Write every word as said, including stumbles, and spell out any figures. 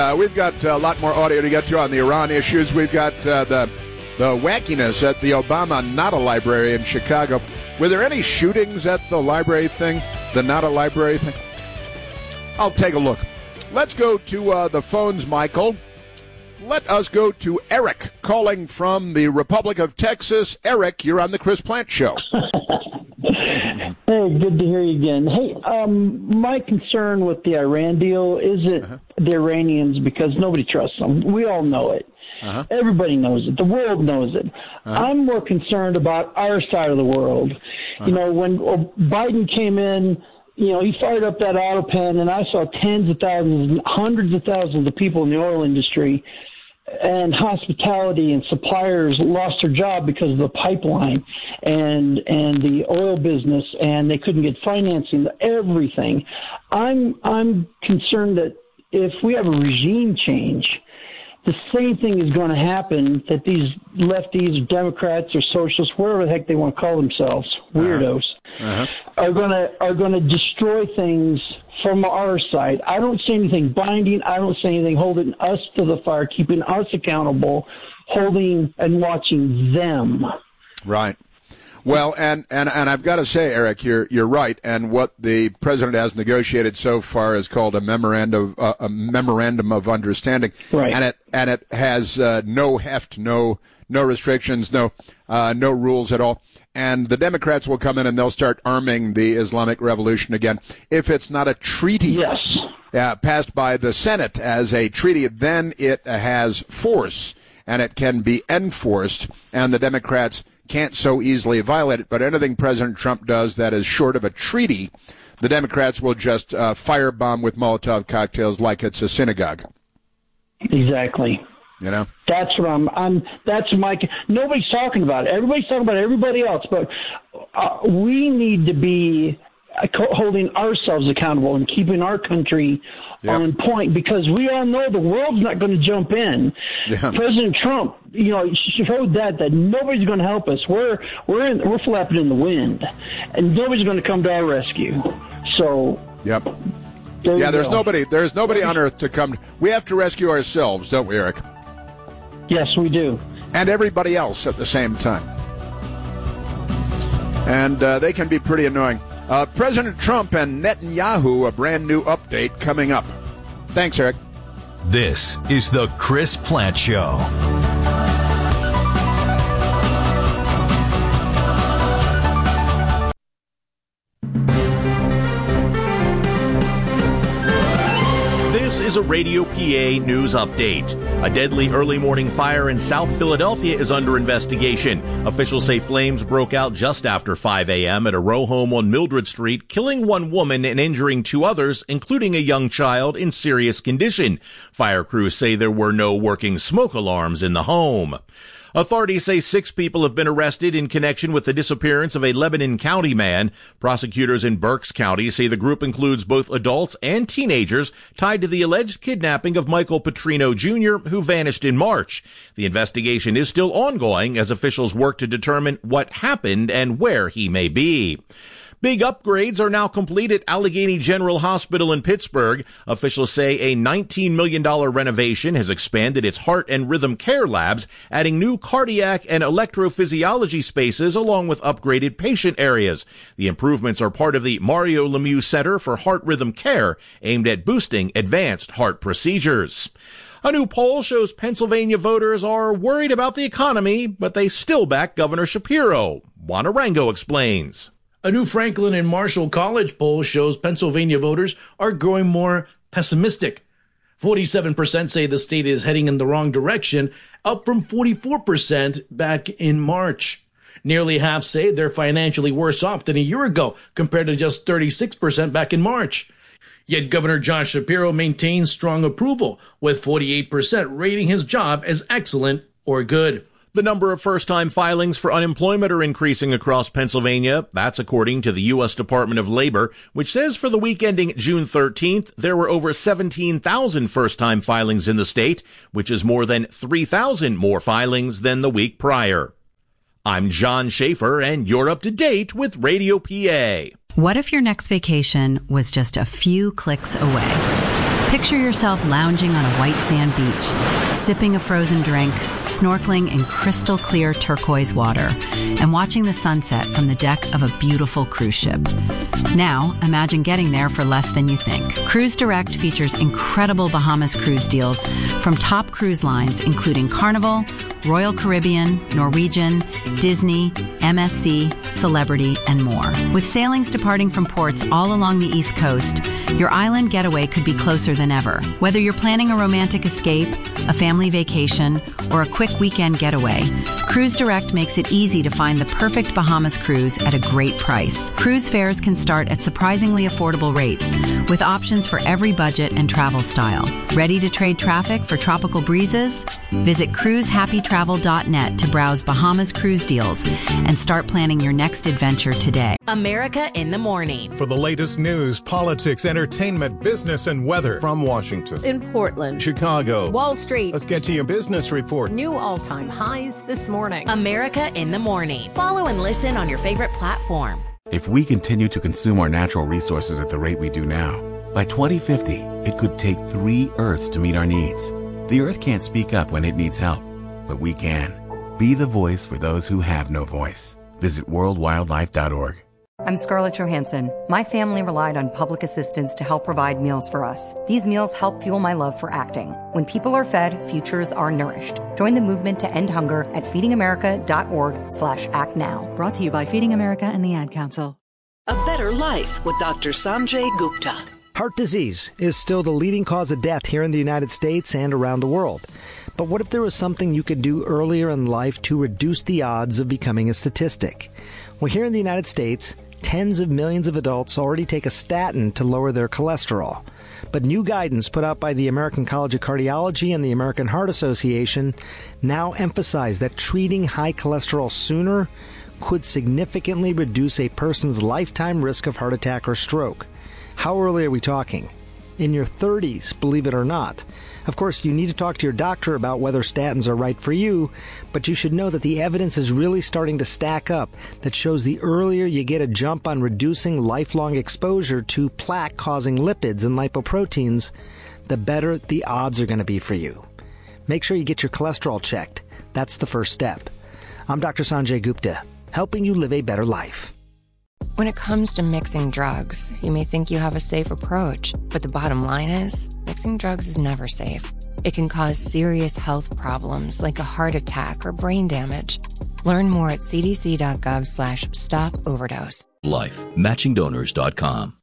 Uh, we've got a lot more audio to get to on the Iran issues. We've got uh, the the wackiness at the Obama Nada Library in Chicago. Were there any shootings at the library thing, the Nada Library thing? I'll take a look. Let's go to uh, the phones, Michael. Let us go to Eric calling from the Republic of Texas. Eric, you're on the Chris Plante Show. Hey, good to hear you again. Hey, um, my concern with the Iran deal isn't uh-huh. the Iranians, because nobody trusts them. We all know it. Uh-huh. Everybody knows it. The world knows it. Uh-huh. I'm more concerned about our side of the world. Uh-huh. You know, when Biden came in, you know, he fired up that auto pen, and I saw tens of thousands, hundreds of thousands of people in the oil industry and hospitality and suppliers lost their job because of the pipeline and and the oil business, and they couldn't get financing, everything. I'm I'm concerned that if we have a regime change, the same thing is going to happen, that these lefties, Democrats, or socialists, whatever the heck they want to call themselves, weirdos, uh-huh. are going to are going to destroy things from our side. I don't see anything binding. I don't see anything holding us to the fire, keeping us accountable, holding and watching them. Right. Well, and, and, and I've got to say, Eric, you're you're right. And what the president has negotiated so far is called a memorandum uh, a memorandum of understanding, right? And it and it has uh, no heft, no no restrictions, no uh, no rules at all. And the Democrats will come in and they'll start arming the Islamic Revolution again. If it's not a treaty, yes, uh, passed by the Senate as a treaty, then it has force and it can be enforced. And the Democrats can't so easily violate it, but anything President Trump does that is short of a treaty, the Democrats will just uh, firebomb with Molotov cocktails like it's a synagogue. Exactly. You know, that's what I'm. I'm. That's my. Nobody's talking about it. Everybody's talking about everybody else, but uh, we need to be holding ourselves accountable and keeping our country yep. on point, because we all know the world's not going to jump in. Yeah. President Trump, you know, showed that that nobody's going to help us. We're we're in, we're flapping in the wind, and nobody's going to come to our rescue. So, yep. There yeah, there's go. nobody. There's nobody on earth to come. We have to rescue ourselves, don't we, Eric? Yes, we do. And everybody else at the same time. And uh, they can be pretty annoying. Uh, President Trump and Netanyahu, a brand new update coming up. Thanks, Eric. This is the Chris Plante Show. This is a Radio P A news update. A deadly early morning fire in South Philadelphia is under investigation. Officials say flames broke out just after five a.m. at a row home on Mildred Street, killing one woman and injuring two others, including a young child in serious condition. Fire crews say there were no working smoke alarms in the home. Authorities say six people have been arrested in connection with the disappearance of a Lebanon County man. Prosecutors in Berks County say the group includes both adults and teenagers tied to the alleged kidnapping of Michael Petrino Junior, who vanished in March. The investigation is still ongoing as officials work to determine what happened and where he may be. Big upgrades are now complete at Allegheny General Hospital in Pittsburgh. Officials say a nineteen million dollars renovation has expanded its heart and rhythm care labs, adding new cardiac and electrophysiology spaces along with upgraded patient areas. The improvements are part of the Mario Lemieux Center for Heart Rhythm Care, aimed at boosting advanced heart procedures. A new poll shows Pennsylvania voters are worried about the economy, but they still back Governor Shapiro. Juan Arango explains. A new Franklin and Marshall College poll shows Pennsylvania voters are growing more pessimistic. forty-seven percent say the state is heading in the wrong direction, up from forty-four percent back in March. Nearly half say they're financially worse off than a year ago, compared to just thirty-six percent back in March. Yet Governor Josh Shapiro maintains strong approval, with forty-eight percent rating his job as excellent or good. The number of first-time filings for unemployment are increasing across Pennsylvania. That's according to the U S Department of Labor, which says for the week ending June thirteenth, there were over seventeen thousand first-time filings in the state, which is more than three thousand more filings than the week prior. I'm John Schaefer, and you're up to date with Radio P A. What if your next vacation was just a few clicks away? Picture yourself lounging on a white sand beach, sipping a frozen drink, snorkeling in crystal clear turquoise water, and watching the sunset from the deck of a beautiful cruise ship. Now, imagine getting there for less than you think. Cruise Direct features incredible Bahamas cruise deals from top cruise lines including Carnival, Royal Caribbean, Norwegian, Disney, M S C, Celebrity, and more. With sailings departing from ports all along the East Coast, your island getaway could be closer than ever. Whether you're planning a romantic escape, a family vacation, or a quick weekend getaway, Cruise Direct makes it easy to find the perfect Bahamas cruise at a great price. Cruise fares can start at surprisingly affordable rates, with options for every budget and travel style. Ready to trade traffic for tropical breezes? Visit cruise happy travel dot net to browse Bahamas cruise deals and start planning your next adventure today. America in the Morning. For the latest news, politics, entertainment, business, and weather. From Washington, in Portland, Chicago, Wall Street. Let's get to your business report. New all-time highs this morning. America in the Morning. Follow and listen on your favorite platform. If we continue to consume our natural resources at the rate we do now, by twenty fifty, it could take three Earths to meet our needs. The Earth can't speak up when it needs help, but we can. Be the voice for those who have no voice. Visit world wildlife dot org. I'm Scarlett Johansson. My family relied on public assistance to help provide meals for us. These meals help fuel my love for acting. When people are fed, futures are nourished. Join the movement to end hunger at feeding america dot org slash act now. Brought to you by Feeding America and the Ad Council. A Better Life with Doctor Sanjay Gupta. Heart disease is still the leading cause of death here in the United States and around the world. But what if there was something you could do earlier in life to reduce the odds of becoming a statistic? Well, here in the United States, tens of millions of adults already take a statin to lower their cholesterol. But new guidance put out by the American College of Cardiology and the American Heart Association now emphasize that treating high cholesterol sooner could significantly reduce a person's lifetime risk of heart attack or stroke. How early are we talking? In your thirties, believe it or not. Of course, you need to talk to your doctor about whether statins are right for you, but you should know that the evidence is really starting to stack up that shows the earlier you get a jump on reducing lifelong exposure to plaque-causing lipids and lipoproteins, the better the odds are going to be for you. Make sure you get your cholesterol checked. That's the first step. I'm Doctor Sanjay Gupta, helping you live a better life. When it comes to mixing drugs, you may think you have a safe approach, but the bottom line is, mixing drugs is never safe. It can cause serious health problems like a heart attack or brain damage. Learn more at c d c dot gov slash stop overdose. Life. Matching donors dot com.